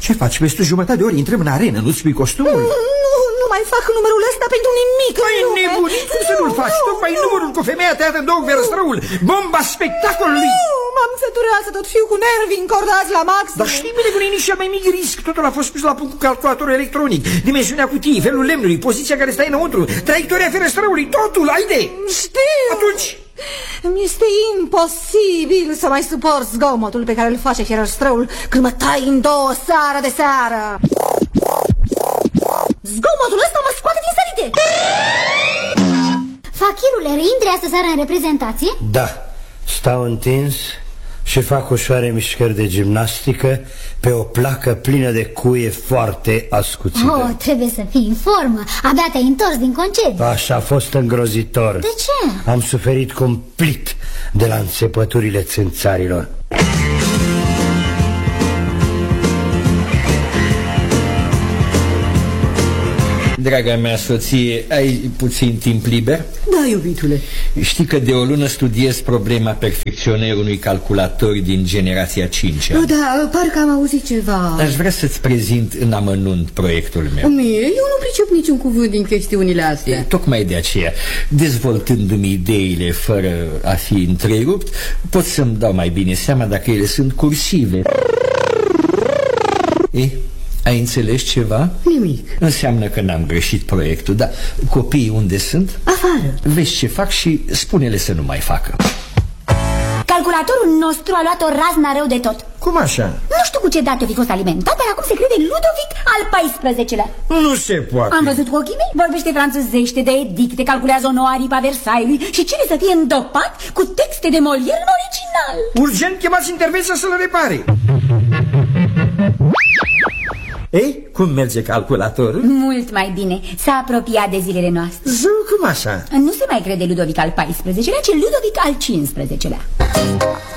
Ce faci? Peste jumătate de ori intrăm în arenă, nu-ți spui costumul? Nu mai fac numărul ăsta pentru nimic. Păi nebunit, cum să nu-l faci? Tocmai numărul cu femeia tăiată în două cu verăstrăul, bomba spectacolului. M-am săturat să tot fiu cu nervii încordați la maxim. Dar știi bine că nu e nici cel mai mic risc. Totul a fost pus la punct cu calculatorul electronic, dimensiunea cutiei, felul lemnului, poziția care stai înăuntru, traiectoria ferăstrăului, totul, haide! Știu! Atunci... Îmi este imposibil să mai suport zgomotul pe care îl face ferăstrăul când mă tai în două seară de seară. Zgomotul ăsta mă scoate din sărite. Fachirule, reintri astă seară în reprezentație? Da, stau întins și fac ușoare mișcări de gimnastică pe o placă plină de cuie foarte ascuțită. Oh, trebuie să fii în formă. Abia te-ai întors din concediu. Așa a fost îngrozitor. De ce? Am suferit cumplit de la înțepăturile țânțarilor. Draga mea soție, ai puțin timp liber? Da, iubitule. Știi că de o lună studiez problema perfecționării unui calculator din generația 5-a. Da, parcă am auzit ceva. Aș vrea să-ți prezint în amănunt proiectul meu. Mie, eu nu pricep niciun cuvânt din chestiunile astea. Tocmai de aceea, dezvoltându-mi ideile fără a fi întrerupt, pot să-mi dau mai bine seama dacă ele sunt cursive. Ai înțeles ceva? Nimic. Înseamnă că n-am greșit proiectul, dar copiii unde sunt? Afară. Vezi ce fac și spune-le să nu mai facă. Calculatorul nostru a luat o razna rău de tot. Cum așa? Nu știu cu ce date fi fost alimentat, dar acum se crede Ludovic al XIV-lea. Nu se poate. Am văzut cu ochii mei, vorbește franțuzește, de edicte, calculează o nouă aripa Versailles și cere să fie îndăpat cu texte de Molière în original. Urgent chemați intervenția să-l repare. Ei, cum merge calculatorul? Mult mai bine, s-a apropiat de zilele noastre. Zău, cum așa? Nu se mai crede Ludovic al XIV-lea, ci Ludovic al XV-lea.